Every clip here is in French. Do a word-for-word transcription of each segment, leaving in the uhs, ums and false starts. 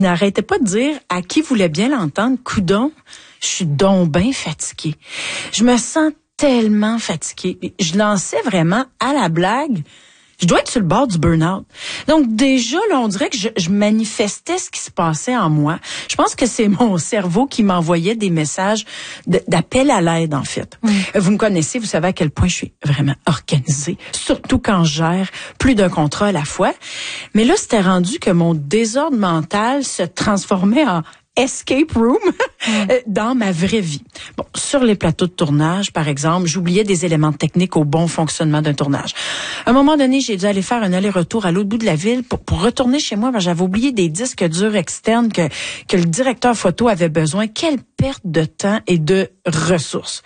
N'arrêtez pas de dire à qui voulait bien l'entendre, coudon, je suis donc bien fatiguée. Je me sens tellement fatiguée. Je lançais vraiment à la blague. Je dois être sur le bord du burn-out. Donc déjà, là, on dirait que je, je manifestais ce qui se passait en moi. Je pense que c'est mon cerveau qui m'envoyait des messages de, d'appel à l'aide, en fait. Mm. Vous me connaissez, vous savez à quel point je suis vraiment organisée, surtout quand je gère plus d'un contrat à la fois. Mais là, c'était rendu que mon désordre mental se transformait en escape room mm. dans ma vraie vie. Bon, sur les plateaux de tournage, par exemple, j'oubliais des éléments techniques au bon fonctionnement d'un tournage. À un moment donné, j'ai dû aller faire un aller-retour à l'autre bout de la ville pour, pour retourner chez moi, parce que j'avais oublié des disques durs externes que, que le directeur photo avait besoin. Quelle perte de temps et de ressources.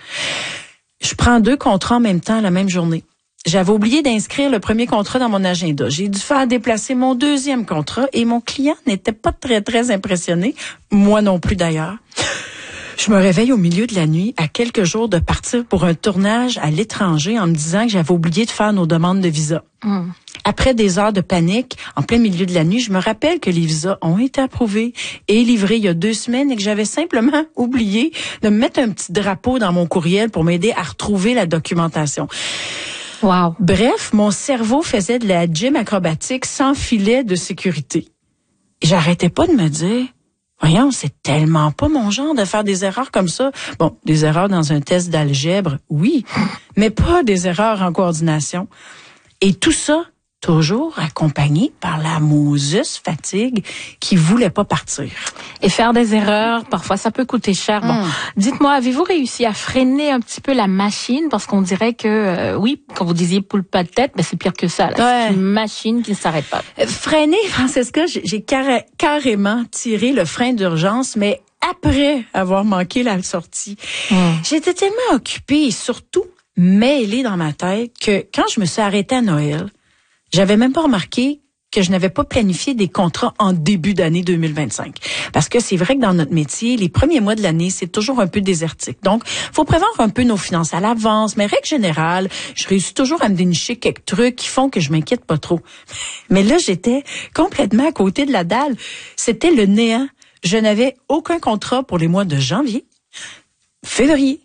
Je prends deux contrats en même temps la même journée. J'avais oublié d'inscrire le premier contrat dans mon agenda. J'ai dû faire déplacer mon deuxième contrat et mon client n'était pas très, très impressionné. Moi non plus d'ailleurs. Je me réveille au milieu de la nuit, à quelques jours de partir pour un tournage à l'étranger en me disant que j'avais oublié de faire nos demandes de visa. Mm. Après des heures de panique, en plein milieu de la nuit, je me rappelle que les visas ont été approuvés et livrés il y a deux semaines et que j'avais simplement oublié de me mettre un petit drapeau dans mon courriel pour m'aider à retrouver la documentation. Wow. Bref, mon cerveau faisait de la gym acrobatique sans filet de sécurité. Et j'arrêtais pas de me dire, voyons, c'est tellement pas mon genre de faire des erreurs comme ça. Bon, des erreurs dans un test d'algèbre, oui, mais pas des erreurs en coordination. Et tout ça, toujours accompagné par la Moses fatigue qui voulait pas partir. Et faire des erreurs, parfois, ça peut coûter cher. Bon, mmh. Dites-moi, avez-vous réussi à freiner un petit peu la machine? Parce qu'on dirait que, euh, oui, quand vous disiez poule pas de tête, mais c'est pire que ça. Là. Ouais. C'est une machine qui ne s'arrête pas. Euh, freiner, Francesca, j'ai carré- carrément tiré le frein d'urgence, mais après avoir manqué la sortie. Mmh. J'étais tellement occupée et surtout mêlée dans ma tête que quand je me suis arrêtée à Noël, j'avais même pas remarqué que je n'avais pas planifié des contrats en début d'année deux mille vingt-cinq. Parce que c'est vrai que dans notre métier, les premiers mois de l'année, c'est toujours un peu désertique. Donc, faut prévoir un peu nos finances à l'avance. Mais règle générale, je réussis toujours à me dénicher quelques trucs qui font que je m'inquiète pas trop. Mais là, j'étais complètement à côté de la dalle. C'était le néant. Je n'avais aucun contrat pour les mois de janvier, février,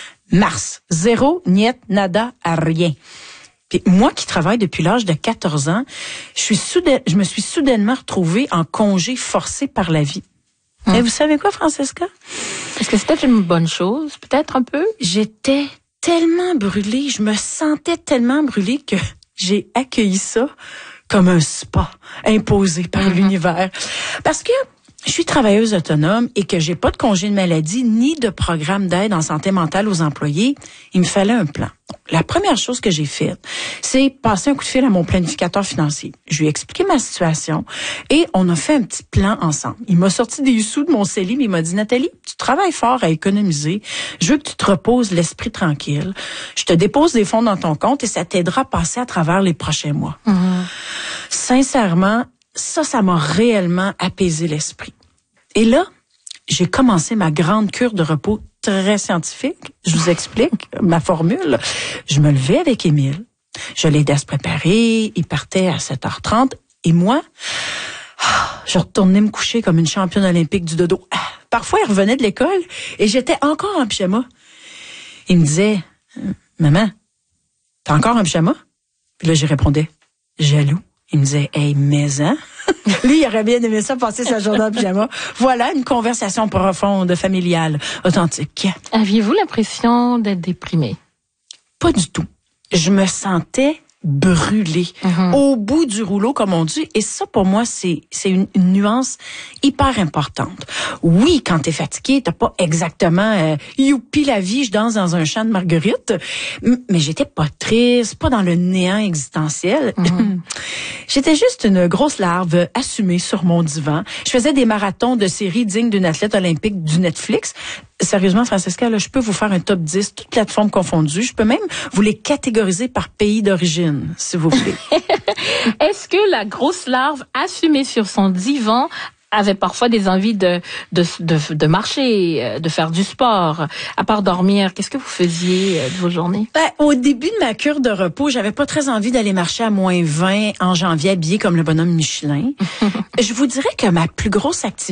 mars. Zéro, niet, nada, à rien. Puis moi qui travaille depuis l'âge de quatorze ans, je suis soudain, je me suis soudainement retrouvée en congé forcé par la vie. Hum. Et vous savez quoi, Francesca? Est-ce que c'était une bonne chose, peut-être un peu? J'étais tellement brûlée, je me sentais tellement brûlée que j'ai accueilli ça comme un spa imposé par mm-hmm. l'univers. Parce que je suis travailleuse autonome et que j'ai pas de congé de maladie ni de programme d'aide en santé mentale aux employés, il me fallait un plan. La première chose que j'ai faite, c'est passer un coup de fil à mon planificateur financier. Je lui ai expliqué ma situation et on a fait un petit plan ensemble. Il m'a sorti des sous de mon C E L I, mais il m'a dit, Nathalie, tu travailles fort à économiser. Je veux que tu te reposes l'esprit tranquille. Je te dépose des fonds dans ton compte et ça t'aidera à passer à travers les prochains mois. Mmh. Sincèrement, ça, ça m'a réellement apaisé l'esprit. Et là, j'ai commencé ma grande cure de repos très scientifique. Je vous explique ma formule. Je me levais avec Émile. Je l'aidais à se préparer. Il partait à sept heures trente. Et moi, je retournais me coucher comme une championne olympique du dodo. Parfois, il revenait de l'école et j'étais encore en pyjama. Il me disait, « Maman, t'as encore un pyjama? » Puis là, j'y répondais, « Jaloux. » Il me disait, « Hey, mais hein? » Lui, il aurait bien aimé ça, passer sa journée en pyjama. Voilà une conversation profonde, familiale, authentique. Aviez-vous l'impression d'être déprimée? Pas du tout. Je me sentais brûlée, mm-hmm. au bout du rouleau, comme on dit. Et ça, pour moi, c'est c'est une, une nuance hyper importante. Oui, quand t'es fatigué, t'as pas exactement euh, youpi la vie, je danse dans un champ de marguerite, mais j'étais pas triste, pas dans le néant existentiel. Mm-hmm. J'étais juste une grosse larve assumée sur mon divan. Je faisais des marathons de séries dignes d'une athlète olympique du Netflix. Sérieusement, Francesca, là, je peux vous faire un top dix, toutes plateformes confondues. Je peux même vous les catégoriser par pays d'origine, si vous voulez. Est-ce que la grosse larve assumée sur son divan avait parfois des envies de, de, de, de marcher, de faire du sport, à part dormir? Qu'est-ce que vous faisiez de vos journées? Ben, au début de ma cure de repos, j'avais pas très envie d'aller marcher à moins vingt en janvier, habillée comme le bonhomme Michelin. Je vous dirais que ma plus grosse activité